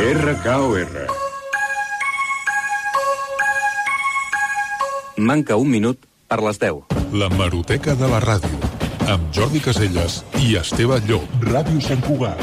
RKOR. Manca un minut per les 10. La Hemeroteca de la ràdio, amb Jordi Casellas i Esteve Llop. Ràdio Sant Cugat.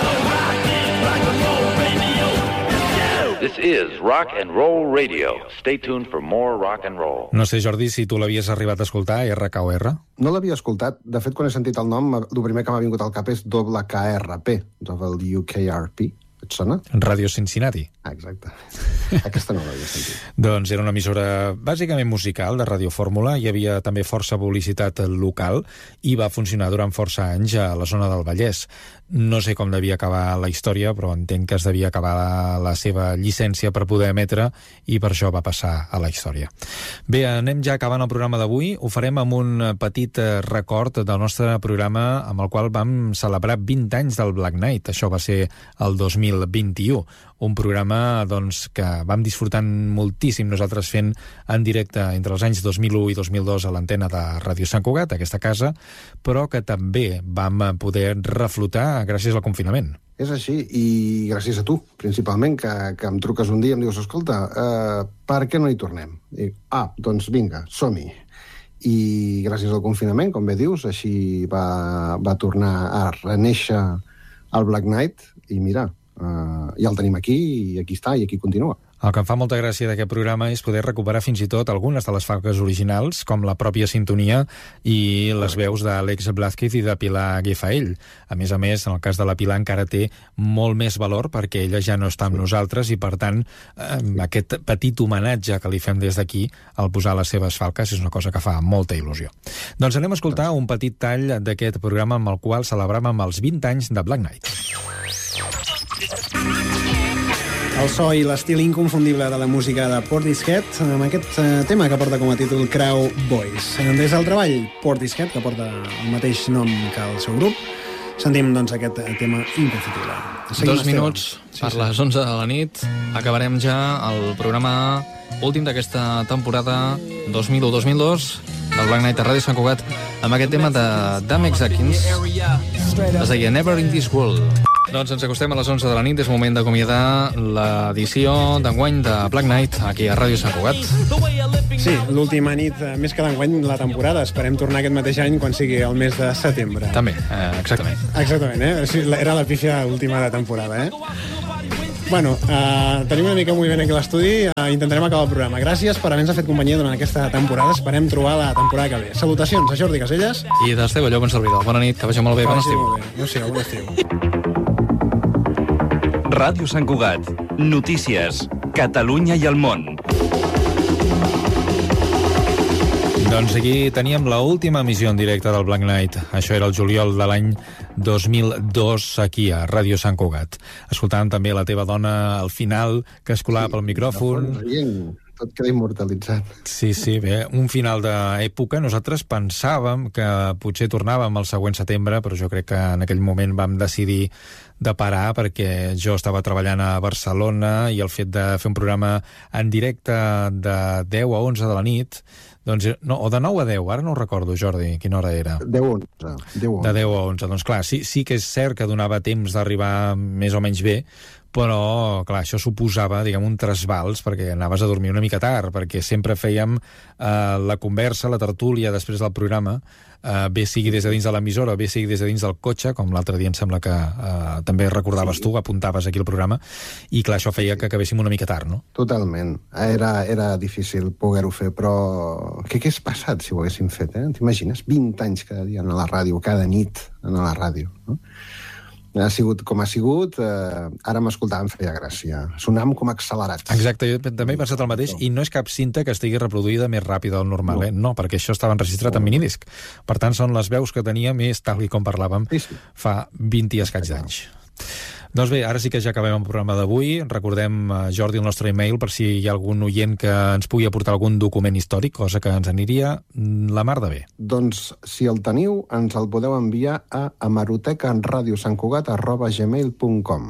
This is Rock and Roll Radio. Stay tuned for more rock and roll. No sé, Jordi, si tu l'havies arribat a escoltar, RKOR? No l'havia escoltat. De fet, quan he sentit el nom, el primer que m'ha vingut al cap és WKRP, WKRP. Et sona? Ràdio Cincinnati. Exacte. Aquesta no l'havia sentit. Doncs era una emissora bàsicament musical de Ràdio Fórmula. Hi havia també força publicitat local i va funcionar durant força anys a la zona del Vallès. No sé com devia acabar la història, però entenc que es devia acabar la seva llicència per poder emetre i per això va passar a la història. Bé, anem ja acabant el programa d'avui. Ho farem amb un petit record del nostre programa amb el qual vam celebrar 20 anys del Black Knight. Això va ser el 2021. Un programa doncs, que vam disfrutant moltíssim nosaltres fent en directe entre els anys 2001 i 2002 a l'antena de Ràdio Sant Cugat, aquesta casa, però que també vam poder reflotar gràcies al confinament. És així, i gràcies a tu, principalment, que em truques un dia i em dius, escolta, per què no hi tornem? I dic, doncs vinga, som-hi. I gràcies al confinament, com bé dius, així va tornar a renéixer el Black Knight, i mira, ja el tenim aquí, i aquí està, i aquí continua. El que em fa molta gràcia d'aquest programa és poder recuperar fins i tot algunes de les falques originals, com la pròpia sintonia i les veus d'Àlex Blázquez i de Pilar Guifaell. A més, en el cas de la Pilar encara té molt més valor perquè ella ja no està amb nosaltres i, per tant, aquest petit homenatge que li fem des d'aquí al posar les seves falques és una cosa que fa molta il·lusió. Doncs anem a escoltar un petit tall d'aquest programa amb el qual celebràvem els 20 anys de Black Knight. El so i l'estil inconfundible de la música de Portishead amb aquest tema que porta com a títol Crow Boys. Des del treball Portishead, que porta el mateix nom que el seu grup, sentim doncs aquest tema inconfundible. 2 minuts per les 11 de la nit. Acabarem ja el programa últim d'aquesta temporada 2001-2002 del Black Knight a Ràdio Sant Cugat amb aquest tema de Damex Atkins. Es deia Never in This World. Doncs ens acostem a les 11 de la nit. És moment d'acomiadar l'edició d'enguany de Black Knight aquí a Ràdio Sant Cugat. Sí, l'última nit, més que d'enguany, la temporada. Esperem tornar aquest mateix any quan sigui el mes de setembre. També, exactament. Exactament, era la pífia última de temporada, Bueno, tenim una mica moviment aquí a l'estudi. Intentarem acabar el programa. Gràcies per haver-nos fet companyia durant aquesta temporada. Esperem trobar la temporada que ve. Salutacions a Jordi Casellas. I d'Esteve Llop, un servidor. Bona nit, que vagi molt bé. Bon estiu. Bon estiu. Ràdio Sant Cugat. Notícies. Catalunya i el món. Doncs aquí teníem l'última emissió en directe del Black Knight. Això era el juliol de l'any 2002 aquí a Ràdio Sant Cugat. Escoltàvem també la teva dona al final, que es colava pel micròfon. Tot queda immortalitzat. Sí, bé, un final d'època. Nosaltres pensàvem que potser tornàvem al següent setembre, però jo crec que en aquell moment vam decidir de parar perquè jo estava treballant a Barcelona i el fet de fer un programa en directe de 10 a 11 de la nit, doncs, no, o de 9 a 10, ara no ho recordo, Jordi, quina hora era. 10 a 11. De 10 a 11, doncs clar, sí que és cert que donava temps d'arribar més o menys bé, però, clar, això suposava, diguem, un trasbals, perquè anaves a dormir una mica tard, perquè sempre fèiem la conversa, la tertúlia després del programa, bé sigui des de dins de l'emissora, bé sigui des de dins del cotxe, com l'altre dia em sembla que també recordaves tu, apuntaves aquí el programa, i clar, això feia que acabéssim una mica tard, no? Totalment. Era difícil poder-ho fer, però què hagués passat si ho haguéssim fet, T'imagines? 20 anys cada dia a la ràdio, cada nit a la ràdio, no? Ha sigut com ha sigut, ara m'escoltàvem, feia gràcia. Sonàvem com accelerats. Exacte, jo també he pensat el mateix, i no és cap cinta que estigui reproduïda més ràpida del normal, No, perquè això estava enregistrat en minidisc. Per tant, són les veus que tenia més tal com parlàvem fa 20 i escaig d'anys. Doncs bé, ara sí que ja acabem el programa d'avui. Recordem, Jordi, el nostre e-mail per si hi ha algun oient que ens pugui aportar algun document històric, cosa que ens aniria la mar de bé. Doncs, si el teniu, ens el podeu enviar a hemerotecaradiosantcugat@gmail.com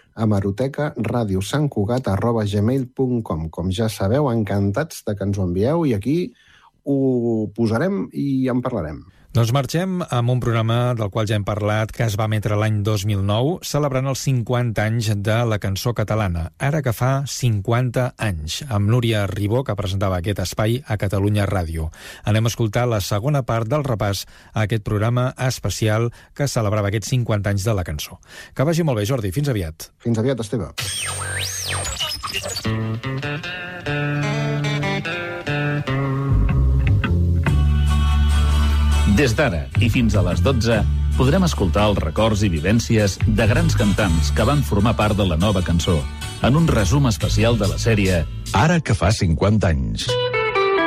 hemerotecaradiosantcugat@gmail.com. Com ja sabeu, encantats de que ens ho envieu i aquí ho posarem i en parlarem. Doncs marxem amb un programa del qual ja hem parlat, que es va emetre l'any 2009, celebrant els 50 anys de la cançó catalana, ara que fa 50 anys, amb Núria Ribó, que presentava aquest espai a Catalunya Ràdio. Anem a escoltar la segona part del repàs a aquest programa especial que celebrava aquests 50 anys de la cançó. Que vagi molt bé, Jordi. Fins aviat. Fins aviat, Esteve. Des d'ara i fins a les 12 podrem escoltar els records i vivències de grans cantants que van formar part de la nova cançó en un resum especial de la sèrie Ara que fa 50 anys.